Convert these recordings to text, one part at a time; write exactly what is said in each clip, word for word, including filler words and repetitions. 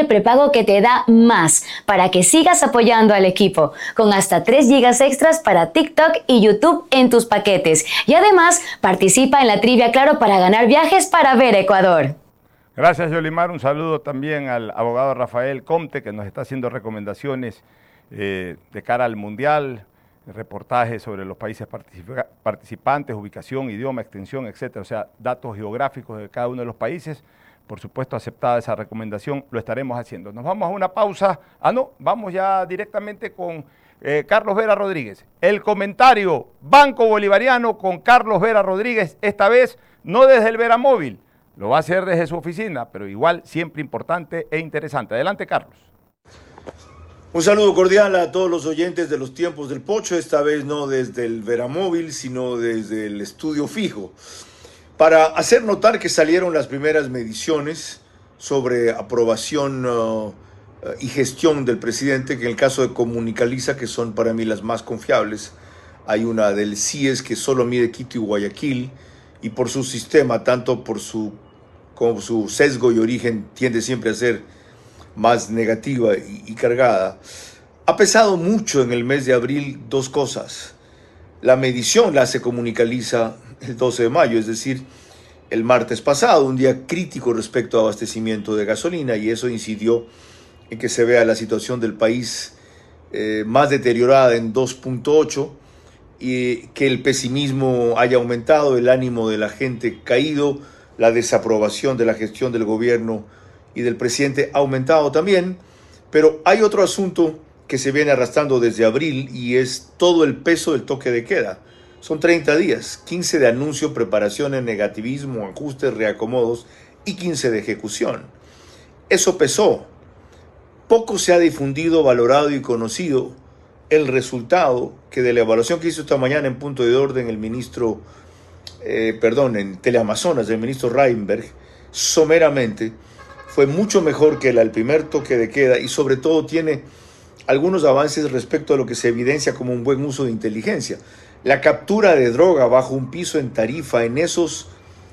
el prepago que te da más para que sigas apoyando al equipo, con hasta tres gigas extras para TikTok y YouTube en tus paquetes. Y además, participa en la trivia Claro para ganar viajes para ver Ecuador. Gracias, Yolimar. Un saludo también al abogado Rafael Comte, que nos está haciendo recomendaciones eh, de cara al Mundial, reportajes sobre los países participa participantes, ubicación, idioma, extensión, etcétera. O sea, datos geográficos de cada uno de los países. Por supuesto, aceptada esa recomendación, lo estaremos haciendo. Nos vamos a una pausa. Ah, no, vamos ya directamente con eh, Carlos Vera Rodríguez. El comentario Banco Bolivariano con Carlos Vera Rodríguez, esta vez no desde el Veramóvil, lo va a hacer desde su oficina, pero igual siempre importante e interesante. Adelante, Carlos. Un saludo cordial a todos los oyentes de los tiempos del Pocho, esta vez no desde el Veramóvil, sino desde el estudio fijo, para hacer notar que salieron las primeras mediciones sobre aprobación uh, y gestión del presidente, que en el caso de Comunicaliza, que son para mí las más confiables, hay una del C I E S que solo mide Quito y Guayaquil, y por su sistema, tanto por su, como su sesgo y origen, tiende siempre a ser más negativa y, y cargada. Ha pesado mucho en el mes de abril dos cosas. La medición la hace Comunicaliza el doce de mayo, es decir, el martes pasado, un día crítico respecto a abastecimiento de gasolina, y eso incidió en que se vea la situación del país eh, más deteriorada en dos punto ocho, y que el pesimismo haya aumentado, el ánimo de la gente caído, la desaprobación de la gestión del gobierno y del presidente ha aumentado también. Pero hay otro asunto que se viene arrastrando desde abril, y es todo el peso del toque de queda. Son treinta días, quince de anuncio, preparaciones, negativismo, ajustes, reacomodos y quince de ejecución. Eso pesó. Poco se ha difundido, valorado y conocido el resultado que de la evaluación que hizo esta mañana en punto de orden el ministro, eh, perdón, en Teleamazonas, el ministro Reinberg, someramente, fue mucho mejor que la, el primer toque de queda, y sobre todo tiene algunos avances respecto a lo que se evidencia como un buen uso de inteligencia. La captura de droga bajo un piso en Tarifa, en esos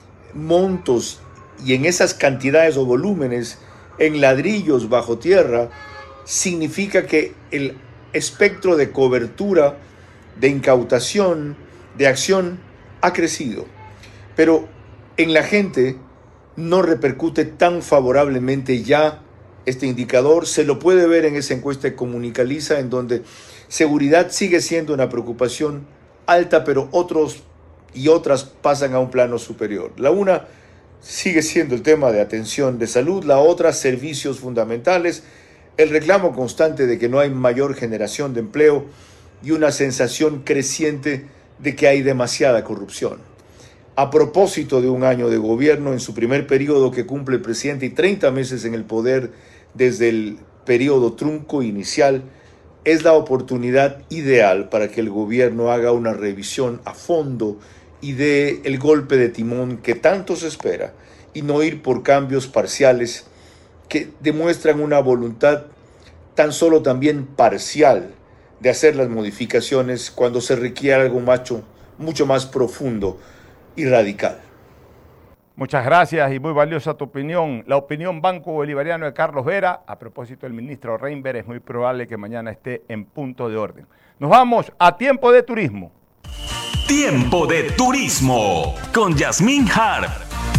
montos y en esas cantidades o volúmenes, en ladrillos bajo tierra, significa que el espectro de cobertura, de incautación, de acción ha crecido. Pero en la gente no repercute tan favorablemente ya este indicador. Se lo puede ver en esa encuesta de Comunicaliza, en donde seguridad sigue siendo una preocupación alta, pero otros y otras pasan a un plano superior. La una sigue siendo el tema de atención de salud, la otra servicios fundamentales, el reclamo constante de que no hay mayor generación de empleo y una sensación creciente de que hay demasiada corrupción. A propósito de un año de gobierno, en su primer periodo que cumple el presidente y treinta meses en el poder desde el periodo trunco inicial, es la oportunidad ideal para que el gobierno haga una revisión a fondo y dé el golpe de timón que tanto se espera, y no ir por cambios parciales que demuestran una voluntad tan solo también parcial de hacer las modificaciones cuando se requiere algo macho, mucho más profundo y radical. Muchas gracias y muy valiosa tu opinión. La opinión Banco Bolivariano de Carlos Vera. A propósito del ministro Reinberg, es muy probable que mañana esté en punto de orden. Nos vamos a Tiempo de Turismo. Tiempo de Turismo con Yasmín Harp.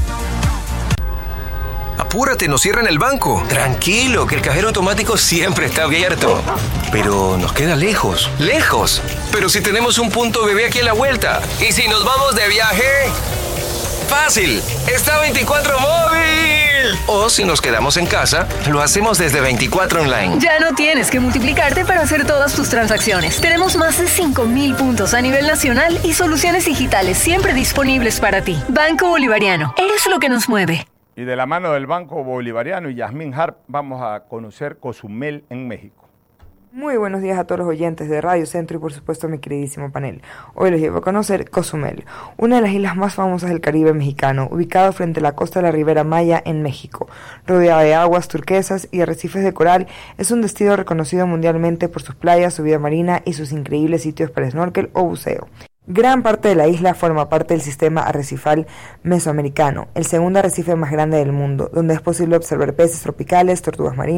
Apúrate, nos cierran el banco. Tranquilo, que el cajero automático siempre está abierto. Pero nos queda lejos. ¿Lejos? Pero si tenemos un punto bebé aquí a la vuelta. ¿Y si nos vamos de viaje? ¡Fácil! ¡Está veinticuatro Móvil! O si nos quedamos en casa, lo hacemos desde veinticuatro Online. Ya no tienes que multiplicarte para hacer todas tus transacciones. Tenemos más de cinco mil puntos a nivel nacional y soluciones digitales siempre disponibles para ti. Banco Bolivariano. Eres lo que nos mueve. Y de la mano del Banco Bolivariano y Yasmín Harp, vamos a conocer Cozumel en México. Muy buenos días a todos los oyentes de Radio Centro y por supuesto a mi queridísimo panel. Hoy les llevo a conocer Cozumel, una de las islas más famosas del Caribe mexicano, ubicado frente a la costa de la Ribera Maya en México. Rodeada de aguas turquesas y arrecifes de coral, es un destino reconocido mundialmente por sus playas, su vida marina y sus increíbles sitios para snorkel o buceo. Gran parte de la isla forma parte del sistema arrecifal mesoamericano, el segundo arrecife más grande del mundo, donde es posible observar peces tropicales, tortugas marinas,